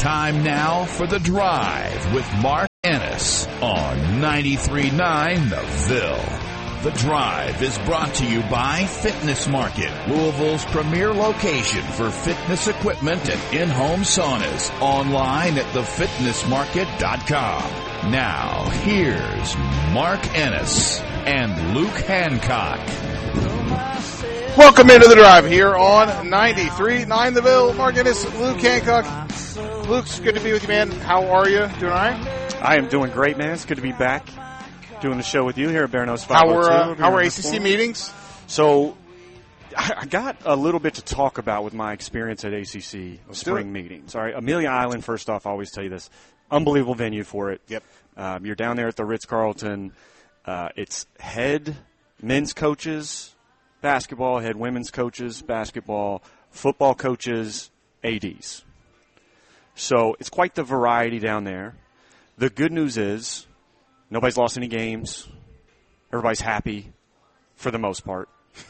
Time now for The Drive with Mark Ennis on 93.9 The Ville. The Drive is brought to you by Fitness Market, Louisville's premier location for fitness equipment and in-home saunas. Online at thefitnessmarket.com. Now, here's Mark Ennis and Luke Hancock. Welcome into The Drive here on 93.9 The Ville. Mark Ennis, Luke Hancock. Luke, it's good to be with you, man. How are you? Doing all right? I am doing great, man. It's good to be back doing the show with you here at Barano's 502. How were ACC meetings? So I got a little bit to talk about with my experience at ACC spring meetings. All right, Amelia Island, first off, I always tell you this. Unbelievable venue for it. Yep. You're down there at the Ritz-Carlton. It's head men's coaches, basketball, head women's coaches, basketball, football coaches, ADs. So it's quite the variety down there. The good news is nobody's lost any games. Everybody's happy for the most part.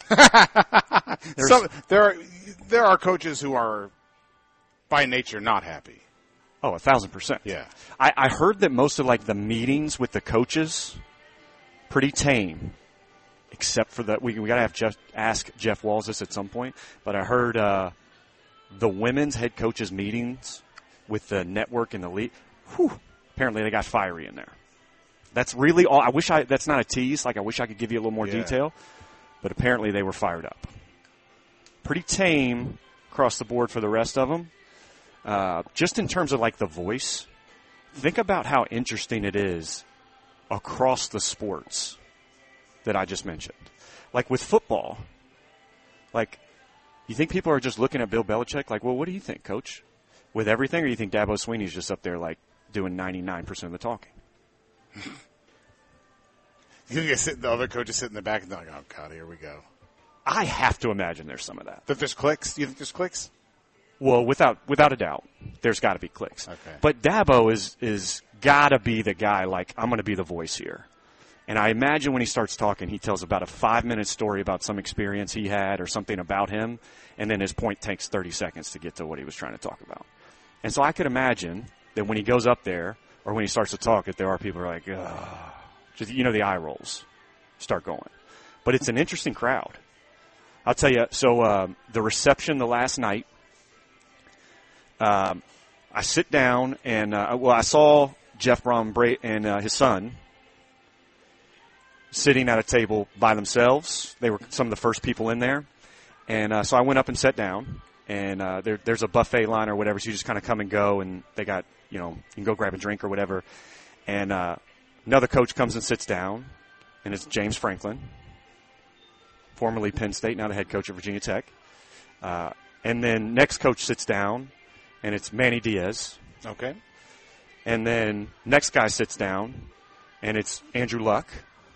There are coaches who are by nature not happy. Oh, 1,000%. Yeah. I heard that most of like the meetings with the coaches pretty tame, except for that we got to ask Jeff Walls this at some point. But I heard the women's head coaches meetings with the network and the league. Apparently they got fiery in there. That's really all. That's not a tease. Like I wish I could give you a little more detail, but apparently they were fired up. Pretty tame across the board for the rest of them. Just in terms of like the voice, think about how interesting it is across the sports that I just mentioned. Like with football, like you think people are just looking at Bill Belichick like, well, what do you think, Coach? With everything, or you think Dabo Swinney's just up there like doing 99% of the talking? You think the other coaches sit in the back and they're like, oh, God, here we go. I have to imagine there's some of that. That there's clicks? Do you think there's clicks? Well, without a doubt, there's got to be clicks. Okay. But Dabo is got to be the guy, like, I'm going to be the voice here. And I imagine when he starts talking, he tells about a 5-minute story about some experience he had or something about him, and then his point takes 30 seconds to get to what he was trying to talk about. And so I could imagine that when he goes up there or when he starts to talk, that there are people who are like, ugh. Just, the eye rolls start going. But it's an interesting crowd. I'll tell you, so the reception the last night, I sit down and, I saw Jeff Brom and his son sitting at a table by themselves. They were some of the first people in there. And so I went up and sat down. And there's a buffet line or whatever, so you just kind of come and go, and they got, you can go grab a drink or whatever. And another coach comes and sits down, and it's James Franklin, formerly Penn State, now the head coach at Virginia Tech. And then next coach sits down, and it's Manny Diaz. Okay. And then next guy sits down, and it's Andrew Luck.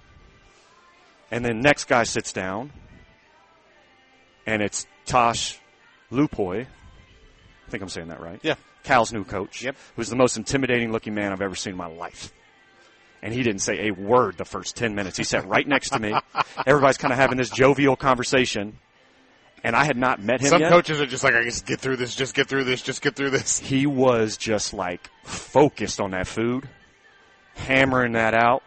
And then next guy sits down, and it's Tosh Lupoy, I think I'm saying that right. Yeah. Cal's new coach. Yep. Who's the most intimidating-looking man I've ever seen in my life. And he didn't say a word the first 10 minutes. He sat right next to me. Everybody's kind of having this jovial conversation. And I had not met him yet. Some coaches are just like, I just get through this, just get through this, just get through this. He was just like focused on that food, hammering that out.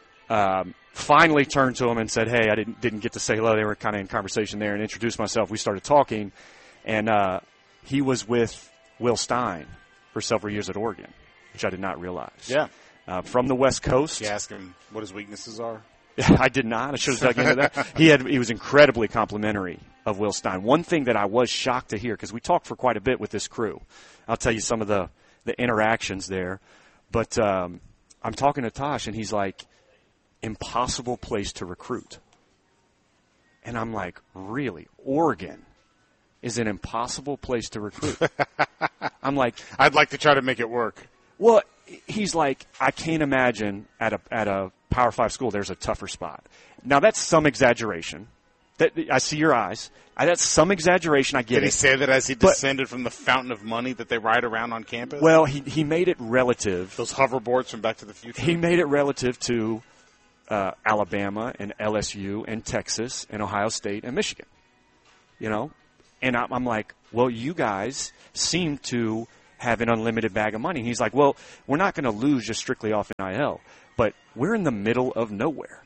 Finally turned to him and said, hey, I didn't get to say hello. They were kind of in conversation there, and introduced myself. We started talking. And he was with Will Stein for several years at Oregon, which I did not realize. Yeah. From the West Coast. You ask him what his weaknesses are? I did not. I should have dug into that. He was incredibly complimentary of Will Stein. One thing that I was shocked to hear, because we talked for quite a bit with this crew. I'll tell you some of the interactions there. But I'm talking to Tosh, and he's like, impossible place to recruit. And I'm like, really? Oregon is an impossible place to recruit. I'm like, I'd like to try to make it work. Well, he's like, I can't imagine at a Power 5 school there's a tougher spot. Now that's some exaggeration. That I see your eyes. That's some exaggeration. I get it. Did he say that as he descended from the fountain of money that they ride around on campus? Well, he made it relative. Those hoverboards from Back to the Future. He made it relative to Alabama and LSU and Texas and Ohio State and Michigan. And I'm like, well, you guys seem to have an unlimited bag of money. And he's like, well, we're not going to lose just strictly off NIL, but we're in the middle of nowhere.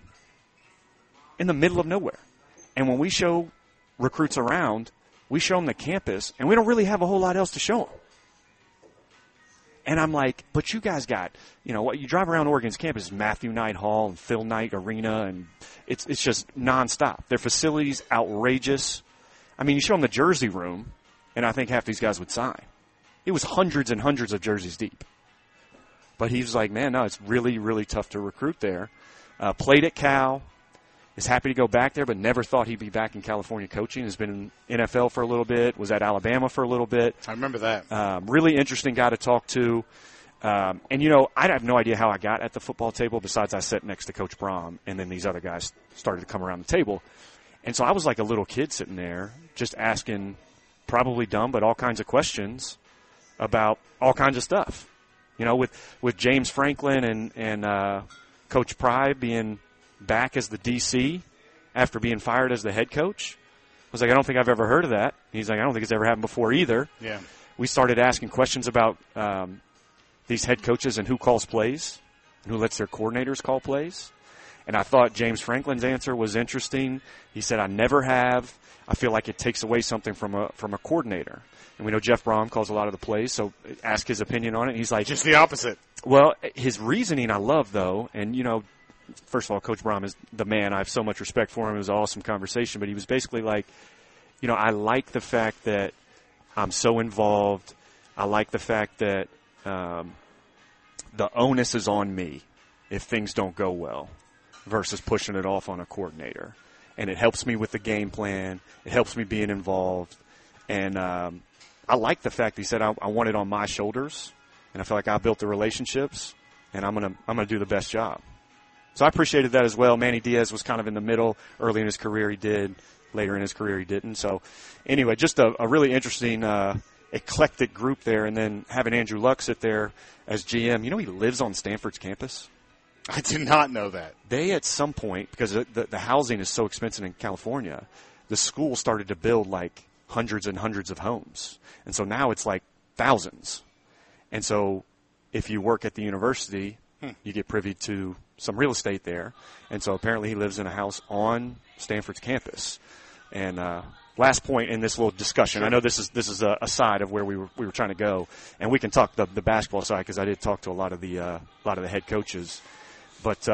In the middle of nowhere. And when we show recruits around, we show them the campus, and we don't really have a whole lot else to show them. And I'm like, but you guys got, what you drive around Oregon's campus is Matthew Knight Hall and Phil Knight Arena, and it's just nonstop. Their facilities outrageous. I mean, you show them the jersey room, and I think half these guys would sign. It was hundreds and hundreds of jerseys deep. But he was like, man, no, it's really, really tough to recruit there. Played at Cal. Is happy to go back there, but never thought he'd be back in California coaching. Has been in NFL for a little bit. Was at Alabama for a little bit. I remember that. Really interesting guy to talk to. And, I have no idea how I got at the football table besides I sat next to Coach Brom, and then these other guys started to come around the table. And so I was like a little kid sitting there just asking probably dumb but all kinds of questions about all kinds of stuff. With James Franklin and Coach Pry being – back as the DC after being fired as the head coach. I was like, I don't think I've ever heard of that. He's like, I don't think it's ever happened before either. Yeah. We started asking questions about these head coaches and who calls plays and who lets their coordinators call plays. And I thought James Franklin's answer was interesting. He said, I never have. I feel like it takes away something from a coordinator. And we know Jeff Brom calls a lot of the plays, so ask his opinion on it. He's like, just the opposite. Well, his reasoning I love, though, and, first of all, Coach Brom is the man. I have so much respect for him. It was an awesome conversation. But he was basically like, I like the fact that I'm so involved. I like the fact that the onus is on me if things don't go well versus pushing it off on a coordinator. And it helps me with the game plan. It helps me being involved. And I like the fact that he said I want it on my shoulders. And I feel like I built the relationships, and I'm gonna do the best job. So I appreciated that as well. Manny Diaz was kind of in the middle. Early in his career he did. Later in his career he didn't. So anyway, just a really interesting eclectic group there. And then having Andrew Luck sit there as GM. He lives on Stanford's campus. I did not know that. They at some point, because the housing is so expensive in California, the school started to build like hundreds and hundreds of homes. And so now it's like thousands. And so if you work at the university, you get privy to some real estate there. And so apparently he lives in a house on Stanford's campus. And last point in this little discussion, sure. I know this is a side of where we were trying to go, and we can talk the basketball side because I did talk to a lot of the head coaches. But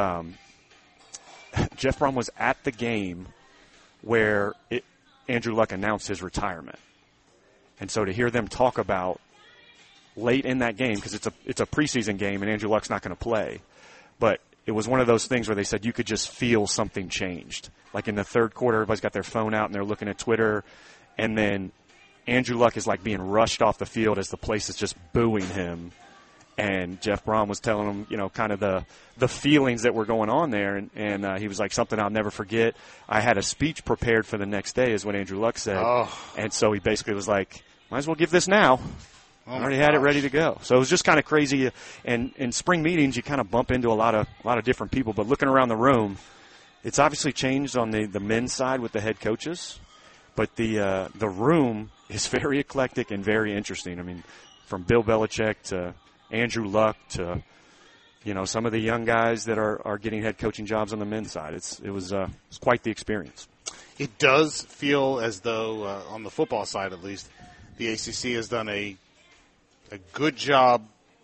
Jeff Brom was at the game where Andrew Luck announced his retirement. And so to hear them talk about late in that game, because it's a preseason game and Andrew Luck's not going to play, but it was one of those things where they said you could just feel something changed. Like in the third quarter, everybody's got their phone out and they're looking at Twitter, and then Andrew Luck is like being rushed off the field as the place is just booing him. And Jeff Brom was telling him, kind of the feelings that were going on there, and he was like, something I'll never forget. I had a speech prepared for the next day, is what Andrew Luck said. Oh. And so he basically was like, might as well give this now. I already had it ready to go. So it was just kind of crazy. And in spring meetings, you kind of bump into a lot of different people. But looking around the room, it's obviously changed on the men's side with the head coaches. But the room is very eclectic and very interesting. I mean, from Bill Belichick to Andrew Luck to, some of the young guys that are getting head coaching jobs on the men's side. It's quite the experience. It does feel as though, on the football side at least, the ACC has done a good job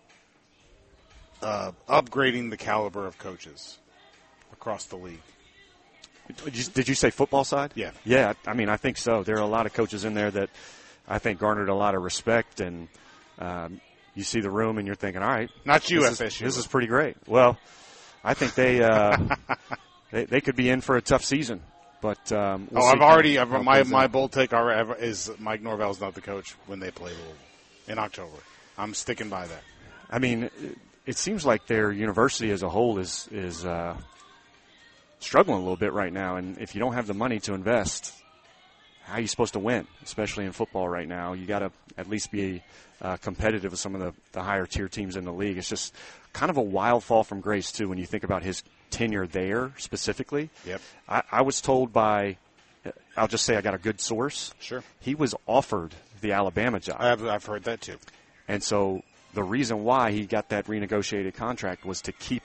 upgrading the caliber of coaches across the league. Did you say football side? Yeah. Yeah, I mean, I think so. There are a lot of coaches in there that I think garnered a lot of respect, and you see the room and you're thinking, all right. Not you, FSU. This is pretty great. Well, I think they could be in for a tough season. But my bold take is Mike Norvell's not the coach when they play Louisville in October. I'm sticking by that. I mean, it seems like their university as a whole is struggling a little bit right now. And if you don't have the money to invest, how are you supposed to win, especially in football right now? You got to at least be competitive with some of the higher tier teams in the league. It's just kind of a wild fall from grace, too, when you think about his tenure there specifically. Yep. I was told by, I'll just say I got a good source. Sure. He was offered the Alabama job. I've heard that, too. And so the reason why he got that renegotiated contract was to keep